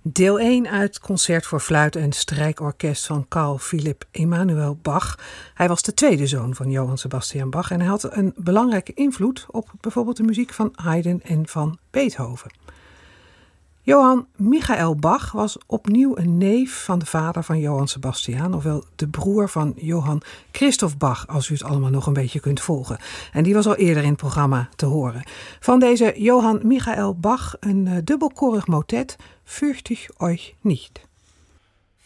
Deel 1 uit Concert voor fluit en strijkorkest van Carl Philipp Emanuel Bach. Hij was de tweede zoon van Johann Sebastian Bach en hij had een belangrijke invloed op bijvoorbeeld de muziek van Haydn en van Beethoven. Johann Michael Bach was opnieuw een neef van de vader van Johann Sebastian, ofwel de broer van Johann Christoph Bach, als u het allemaal nog een beetje kunt volgen. En die was al eerder in het programma te horen. Van deze Johann Michael Bach een dubbelkorig motet, Fürcht ich euch nicht.